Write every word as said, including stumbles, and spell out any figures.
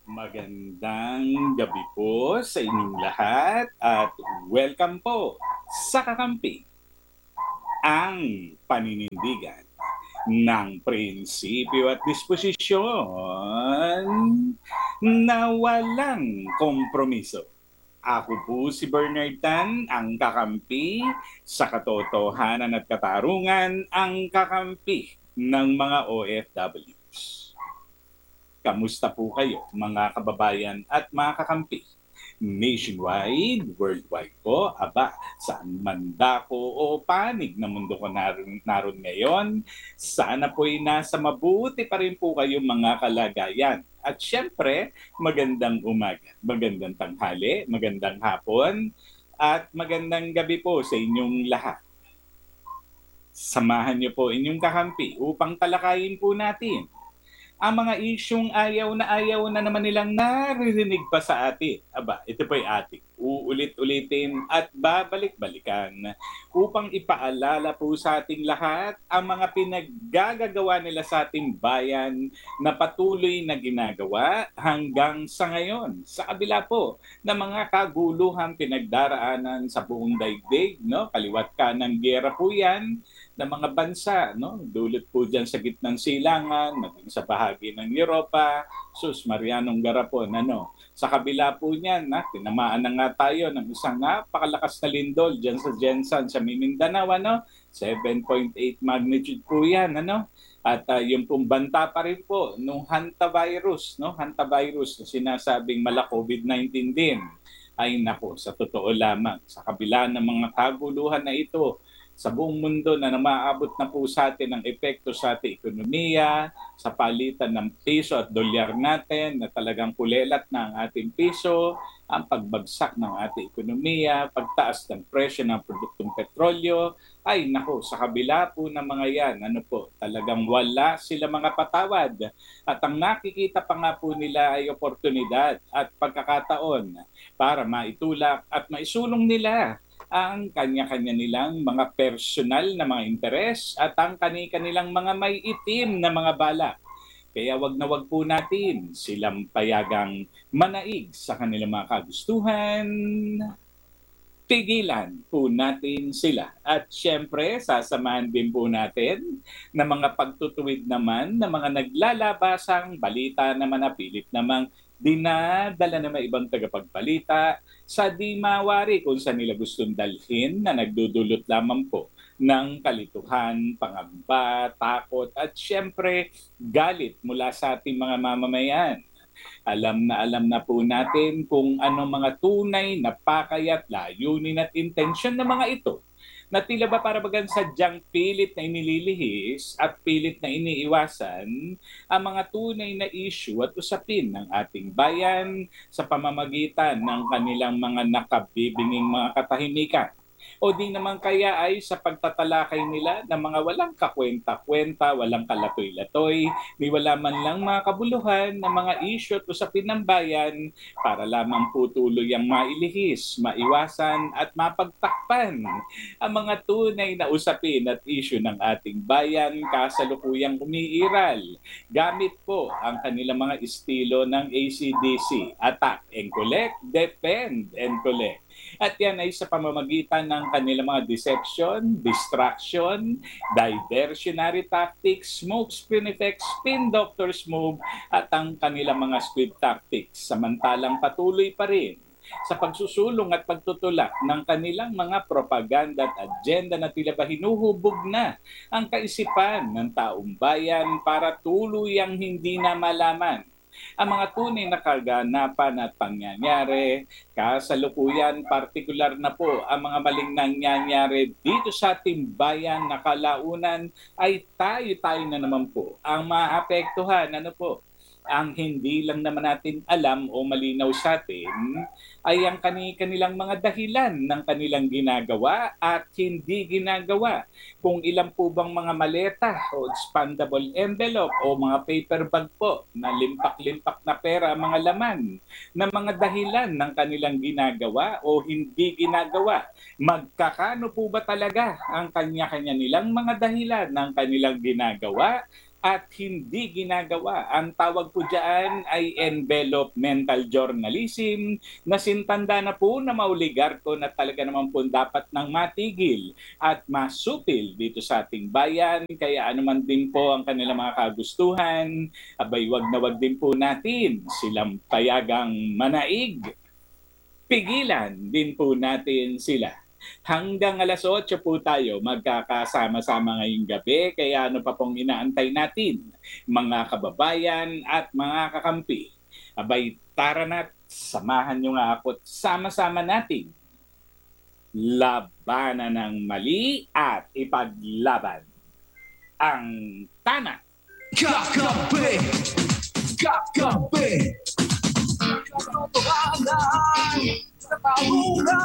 Magandang gabi po sa inyong lahat at welcome po sa Kakampi, ang paninindigan ng prinsipyo at disposisyon na walang kompromiso. Ako po si Bernard Tan, ang kakampi sa katotohanan at katarungan, ang kakampi ng mga O F Ws. Kamusta po kayo mga kababayan at mga kakampi? Nationwide, worldwide po, aba, saan man dako o panig na mundo ko naroon, naroon ngayon, sana po'y nasa mabuti pa rin po kayo mga kalagayan. At syempre, magandang umaga, magandang tanghali, magandang hapon, at magandang gabi po sa inyong lahat. Samahan niyo po inyong kakampi upang talakayin po natin ang mga isyong ayaw na ayaw na naman nilang naririnig pa sa atin. Aba, ito po'y ating uulit-ulitin at babalik-balikan upang ipaalala po sa ating lahat ang mga pinaggagawa nila sa ating bayan na patuloy na ginagawa hanggang sa ngayon. Sa kabila po ng mga kaguluhan pinagdaraanan sa buong daigdig, no? Kaliwat ka ng gera po yan, ng mga bansa, no? Dulot po dyan sa gitnang silangan, maging sa bahagi ng Europa, sus, Marianong Garapon, ano? Sa kabila po niyan, na, tinamaan na nga tayo ng isang napakalakas na lindol dyan sa Jensan, sa Mindanao, ano? seven point eight magnitude po yan, ano? At uh, yung pong banta pa rin po, nung hantavirus, no? Hantavirus na sinasabing mala COVID nineteen din. Ay nako, sa totoo lamang, sa kabila ng mga kaguluhan na ito, sa buong mundo na namaabot na po sa atin ang epekto sa ating ekonomiya, sa palitan ng piso at dolyar natin na talagang kulelat na ang ating piso, ang pagbagsak ng ating ekonomiya, pagtaas ng presyo ng produktong petrolyo, ay nako, sa kabila po ng mga yan, ano po, talagang wala sila mga patawad. At ang nakikita pa nga po nila ay oportunidad at pagkakataon para maitulak at maisulong nila ang kanya-kanya nilang mga personal na mga interes at ang kani-kanilang mga may itim na mga balak. Kaya wag na wag po natin silang payagang manaig sa kanilang mga kagustuhan. Pigilan po natin sila. At syempre, sasamahan din po natin na mga pagtutuwid naman na mga naglalabasang balita naman na pilit namang dinadala ng mga ibang tagapagbalita sa di mawari kung saan nila gustong dalhin na nagdudulot lamang po ng kalituhan, pangamba, takot at syempre galit mula sa ating mga mamamayan. Alam na alam na po natin kung ano mga tunay na pakay at layunin at intensyon ng mga ito na tila ba para bagang sadyang pilit na inililihis at pilit na iniiwasan ang mga tunay na issue at usapin ng ating bayan sa pamamagitan ng kanilang mga nakabibinging mga katahimikan. O di naman kaya ay sa pagtatalakay nila ng mga walang kakwenta-kwenta, walang kalatoy-latoy, ni wala man lang mga kabuluhan ng mga issue at usapin ng bayan para lamang po tuloy ang mailihis, maiwasan at mapagtakpan ang mga tunay na usapin at issue ng ating bayan kasalukuyang umiiral. Gamit po ang kanilang mga estilo ng A C D C, attack and collect, defend and collect. At yan ay sa pamamagitan ng kanilang mga deception, distraction, diversionary tactics, smoke screen effects, spin doctor's move, at ang kanilang mga squid tactics. Samantalang patuloy pa rin sa pagsusulong at pagtutulak ng kanilang mga propaganda at agenda na tila ba hinuhubog na ang kaisipan ng taong bayan para tuluyang hindi na malaman ang mga tunay na kaganapan at pangyayari. Kasalukuyan, partikular na po ang mga maling nangyayari dito sa ating bayan na kalaunan ay tayo-tayo na naman po ang maapektuhan. Ano po? Ang hindi lang naman natin alam o malinaw sa atin ay ang kanilang mga dahilan ng kanilang ginagawa at hindi ginagawa. Kung ilan po bang mga maleta o expandable envelope o mga paper bag po na limpak-limpak na pera ang mga laman na mga dahilan ng kanilang ginagawa o hindi ginagawa. Magkakano po ba talaga ang kanya-kanya nilang mga dahilan ng kanilang ginagawa at hindi ginagawa. Ang tawag po dyan ay envelopmental journalism na sintanda na po na mauligarko na talaga naman po dapat nang matigil at masupil dito sa ating bayan. Kaya anuman din po ang kanilang mga kagustuhan, abay wag na wag din po natin silang payagang manaig. Pigilan din po natin sila. Hanggang alas otso po tayo magkakasama-sama ngayong gabi, kaya ano pa pong inaantay natin, mga kababayan at mga kakampi. Abay, tara na't samahan nyo nga ako't sama-sama natin labanan ng mali at ipaglaban ang tama. Kakampi! Kakampi! Katotohanan sa talunan!